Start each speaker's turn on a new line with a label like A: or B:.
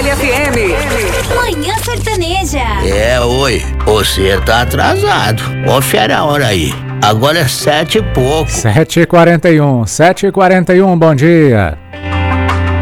A: CDL FM.
B: Manhã Sertaneja.
C: Oi, você tá atrasado. Confere a hora aí. Agora é 7 e pouco.
D: 7h41, bom dia.